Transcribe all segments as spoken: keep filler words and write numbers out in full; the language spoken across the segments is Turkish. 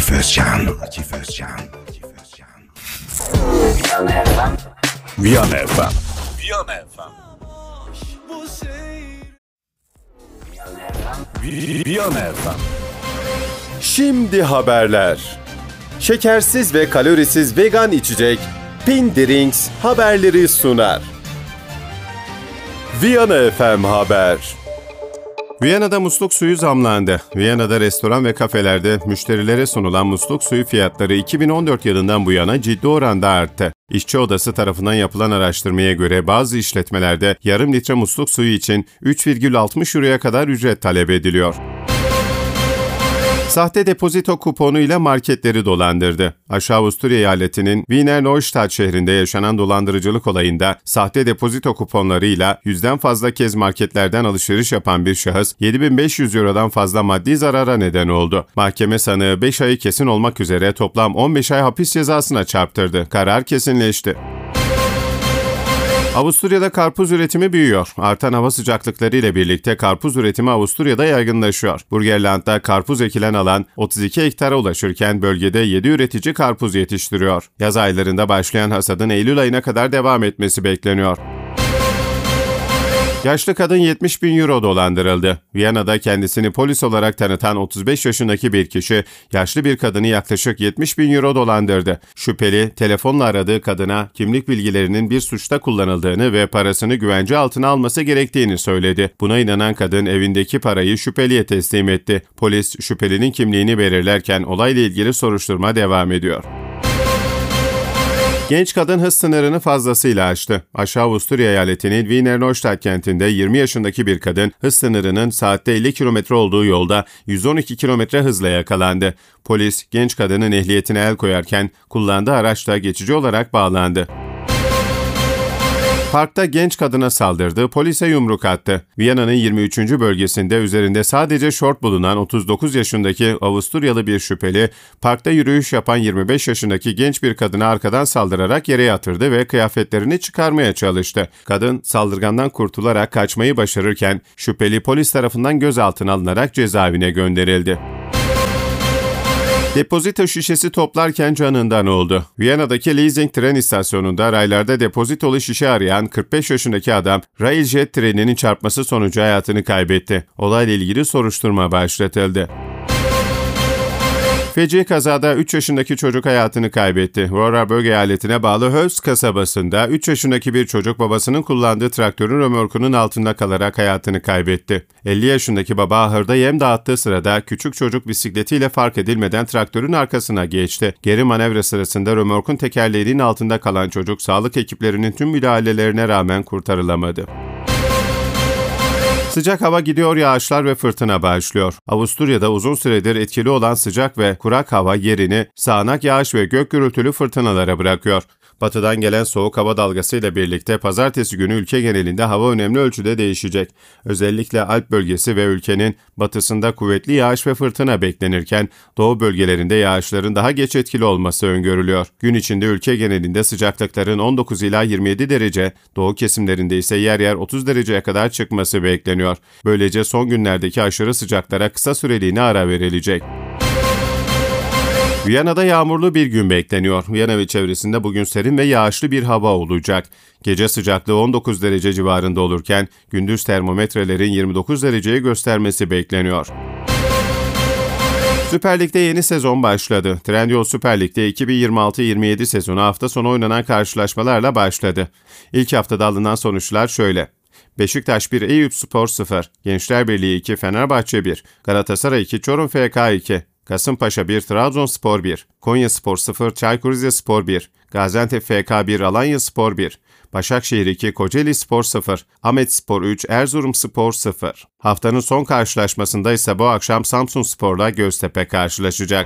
Akif Özcan. Akif Özcan. Viyana F M. Viyana F M. Viyana F M. Viyana F M. Şimdi haberler. Şekersiz ve kalorisiz vegan içecek Pin Drinks haberleri sunar. Viyana F M Haber. Viyana'da musluk suyu zamlandı. Viyana'da restoran ve kafelerde müşterilere sunulan musluk suyu fiyatları iki bin on dört yılından bu yana ciddi oranda arttı. İşçi Odası tarafından yapılan araştırmaya göre bazı işletmelerde yarım litre musluk suyu için üç virgül altmış euroya kadar ücret talep ediliyor. Sahte depozito kuponu ile marketleri dolandırdı. Aşağı Avusturya eyaletinin Wiener Neustadt şehrinde yaşanan dolandırıcılık olayında sahte depozito kuponlarıyla yüzden fazla kez marketlerden alışveriş yapan bir şahıs yedi bin beş yüz eurodan fazla maddi zarara neden oldu. Mahkeme sanığı beş ayı kesin olmak üzere toplam on beş ay hapis cezasına çarptırdı. Karar kesinleşti. Avusturya'da karpuz üretimi büyüyor. Artan hava sıcaklıkları ile birlikte karpuz üretimi Avusturya'da yaygınlaşıyor. Burgenland'da karpuz ekilen alan otuz iki hektara ulaşırken bölgede yedi üretici karpuz yetiştiriyor. Yaz aylarında başlayan hasadın Eylül ayına kadar devam etmesi bekleniyor. Yaşlı kadın yetmiş bin euro dolandırıldı. Viyana'da kendisini polis olarak tanıtan otuz beş yaşındaki bir kişi, yaşlı bir kadını yaklaşık yetmiş bin euro dolandırdı. Şüpheli, telefonla aradığı kadına kimlik bilgilerinin bir suçta kullanıldığını ve parasını güvence altına alması gerektiğini söyledi. Buna inanan kadın evindeki parayı şüpheliye teslim etti. Polis, şüphelinin kimliğini belirlerken olayla ilgili soruşturma devam ediyor. Genç kadın hız sınırını fazlasıyla aştı. Aşağı Avusturya eyaletinin Wiener Neustadt kentinde yirmi yaşındaki bir kadın hız sınırının saatte elli kilometre olduğu yolda yüz on iki kilometre hızla yakalandı. Polis genç kadının ehliyetine el koyarken kullandığı araç da geçici olarak bağlandı. Parkta genç kadına saldırdı, polise yumruk attı. Viyana'nın yirmi üçüncü bölgesinde üzerinde sadece şort bulunan otuz dokuz yaşındaki Avusturyalı bir şüpheli, parkta yürüyüş yapan yirmi beş yaşındaki genç bir kadına arkadan saldırarak yere yatırdı ve kıyafetlerini çıkarmaya çalıştı. Kadın saldırgandan kurtularak kaçmayı başarırken şüpheli polis tarafından gözaltına alınarak cezaevine gönderildi. Depozito şişesi toplarken canından oldu. Viyana'daki leasing tren istasyonunda raylarda depozitolu şişe arayan kırk beş yaşındaki adam Railjet treninin çarpması sonucu hayatını kaybetti. Olayla ilgili soruşturma başlatıldı. Feci kazada üç yaşındaki çocuk hayatını kaybetti. Vorarlberg eyaletine bağlı Höss kasabasında üç yaşındaki bir çocuk babasının kullandığı traktörün römorkunun altında kalarak hayatını kaybetti. elli yaşındaki baba ahırda yem dağıttığı sırada küçük çocuk bisikletiyle fark edilmeden traktörün arkasına geçti. Geri manevra sırasında römorkun tekerleğinin altında kalan çocuk sağlık ekiplerinin tüm müdahalelerine rağmen kurtarılamadı. Sıcak hava gidiyor, yağışlar ve fırtına başlıyor. Avusturya'da uzun süredir etkili olan sıcak ve kurak hava yerini sağanak yağış ve gök gürültülü fırtınalara bırakıyor. Batıdan gelen soğuk hava dalgasıyla birlikte pazartesi günü ülke genelinde hava önemli ölçüde değişecek. Özellikle Alp bölgesi ve ülkenin batısında kuvvetli yağış ve fırtına beklenirken doğu bölgelerinde yağışların daha geç etkili olması öngörülüyor. Gün içinde ülke genelinde sıcaklıkların on dokuz ila yirmi yedi derece, doğu kesimlerinde ise yer yer otuz dereceye kadar çıkması bekleniyor. Böylece son günlerdeki aşırı sıcaklara kısa süreliğine ara verilecek. Viyana'da yağmurlu bir gün bekleniyor. Viyana ve çevresinde bugün serin ve yağışlı bir hava olacak. Gece sıcaklığı on dokuz derece civarında olurken gündüz termometrelerin yirmi dokuz dereceyi göstermesi bekleniyor. Süper Lig'de yeni sezon başladı. Trendyol Süper Lig'de iki bin yirmi altı yirmi yedi sezonu hafta sonu oynanan karşılaşmalarla başladı. İlk haftada alınan sonuçlar şöyle. Beşiktaş bir, Eyüpspor sıfır, Gençlerbirliği iki, Fenerbahçe bir, Galatasaray iki, Çorum F K iki, Kasımpaşa bir, Trabzonspor bir, Konyaspor sıfır, Çaykur Rizespor bir, Gaziantep F K bir, Alanyaspor bir, Başakşehir iki, Kocaelispor sıfır, Ahmetspor üç, Erzurumspor sıfır. Haftanın son karşılaşmasında ise bu akşam Samsunspor'la Göztepe karşılaşacak.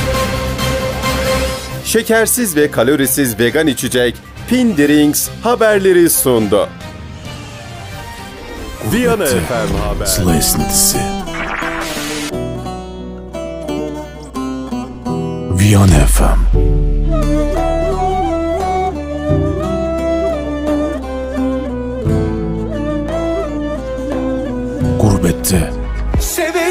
Şekersiz ve kalorisiz vegan içecek Pin Drinks haberleri sundu. Viyana F M Haber. Zla esintisi. Viyana F M.